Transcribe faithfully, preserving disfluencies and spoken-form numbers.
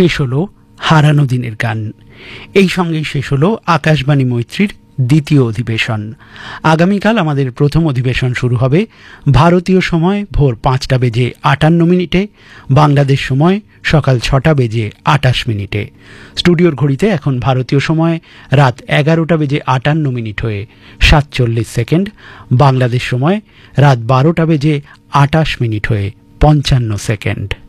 শেষ হলো হারানো দিনের গান। এই সঙ্গেই শেষ হলো আকাশবাণী মৈত্রীর দ্বিতীয় অধিবেশন। আগামীকাল আমাদের প্রথম অধিবেশন শুরু হবে ভারতীয় সময় ভোর পাঁচটা বেজে আটান্ন মিনিটে, বাংলাদেশ সময় সকাল ছটা বেজে আটাশ মিনিটে। স্টুডিওর ঘড়িতে এখন ভারতীয় সময় রাত এগারোটা বেজে আটান্ন মিনিট হয়ে সাতচল্লিশ সেকেন্ড, বাংলাদেশ সময় রাত বারোটা বেজে আটাশ মিনিট হয়ে পঞ্চান্ন সেকেন্ড।